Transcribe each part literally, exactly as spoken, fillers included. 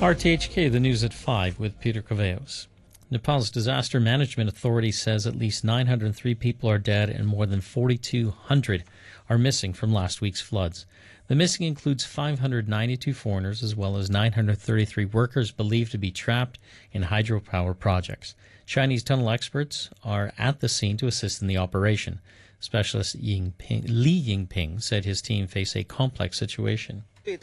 R T H K, the news at five with Peter Caveos. Nepal's Disaster Management Authority says at least nine hundred three people are dead and more than forty-two hundred are missing from last week's floods. The missing includes five hundred ninety-two foreigners as well as nine hundred thirty-three workers believed to be trapped in hydropower projects. Chinese tunnel experts are at the scene to assist in the operation. Specialist Yingping, Li Yingping said his team face a complex situation.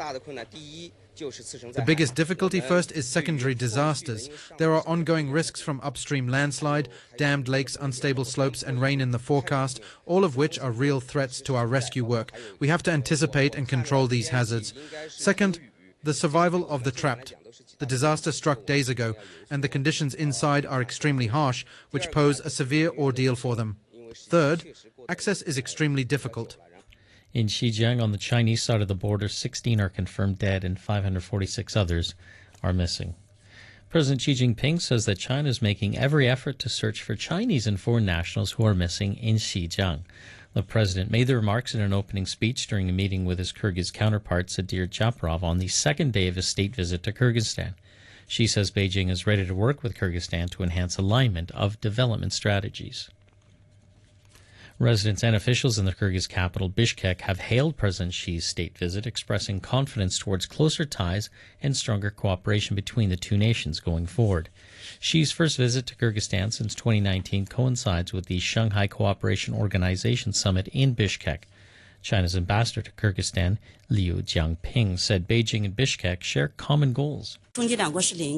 The biggest difficulty first is secondary disasters. There are ongoing risks from upstream landslide, dammed lakes, unstable slopes and rain in the forecast, all of which are real threats to our rescue work. We have to anticipate and control these hazards. Second, the survival of the trapped. The disaster struck days ago, and the conditions inside are extremely harsh, which pose a severe ordeal for them. Third, access is extremely difficult. In Xinjiang, on the Chinese side of the border, sixteen are confirmed dead and five hundred forty-six others are missing. President Xi Jinping says that China is making every effort to search for Chinese and foreign nationals who are missing in Xinjiang. The president made the remarks in an opening speech during a meeting with his Kyrgyz counterpart, Sadir Japarov, on the second day of his state visit to Kyrgyzstan. Xi says Beijing is ready to work with Kyrgyzstan to enhance alignment of development strategies. Residents and officials in the Kyrgyz capital, Bishkek, have hailed President Xi's state visit, expressing confidence towards closer ties and stronger cooperation between the two nations going forward. Xi's first visit to Kyrgyzstan since twenty nineteen coincides with the Shanghai Cooperation Organization Summit in Bishkek. China's ambassador to Kyrgyzstan, Liu Jiangping, said Beijing and Bishkek share common goals. China and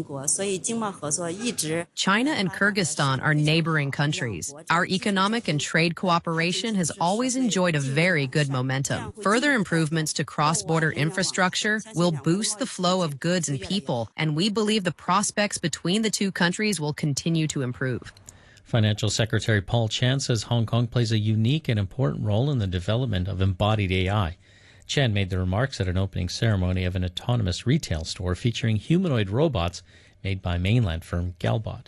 Kyrgyzstan are neighboring countries. Our economic and trade cooperation has always enjoyed a very good momentum. Further improvements to cross-border infrastructure will boost the flow of goods and people, and we believe the prospects between the two countries will continue to improve. Financial Secretary Paul Chan says Hong Kong plays a unique and important role in the development of embodied A I. Chan made the remarks at an opening ceremony of an autonomous retail store featuring humanoid robots made by mainland firm Galbot.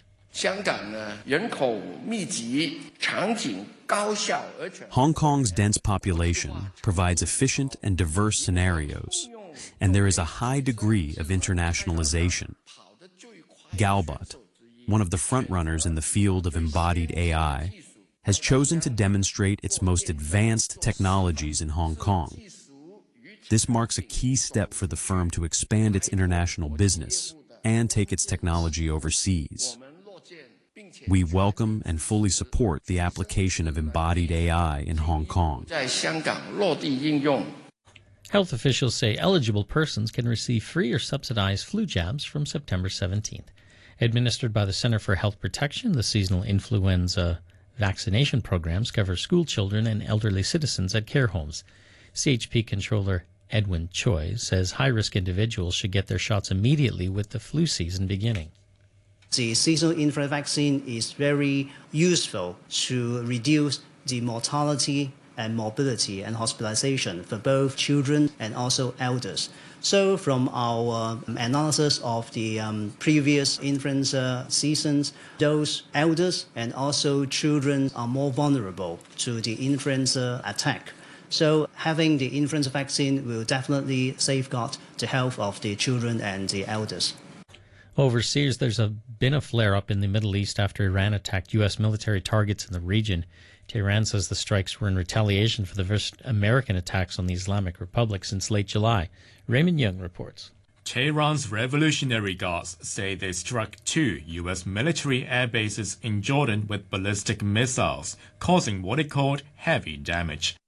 Hong Kong's dense population provides efficient and diverse scenarios, and there is a high degree of internationalization. Galbot, one of the frontrunners in the field of embodied A I, has chosen to demonstrate its most advanced technologies in Hong Kong. This marks a key step for the firm to expand its international business and take its technology overseas. We welcome and fully support the application of embodied A I in Hong Kong. Health officials say eligible persons can receive free or subsidized flu jabs from September seventeenth. Administered by the Center for Health Protection, the seasonal influenza vaccination programs cover school children and elderly citizens at care homes. C H P controller Edwin Choi says high-risk individuals should get their shots immediately with the flu season beginning. The seasonal influenza vaccine is very useful to reduce the mortality and morbidity and hospitalization for both children and also elders. So from our analysis of the um, previous influenza seasons, those elders and also children are more vulnerable to the influenza attack. So having the influenza vaccine will definitely safeguard the health of the children and the elders. Overseas, there's a, been a flare-up in the Middle East after Iran attacked U S military targets in the region. Tehran says the strikes were in retaliation for the first American attacks on the Islamic Republic since late July. Raymond Young reports. Tehran's Revolutionary Guards say they struck two U S military air bases in Jordan with ballistic missiles, causing what it called heavy damage.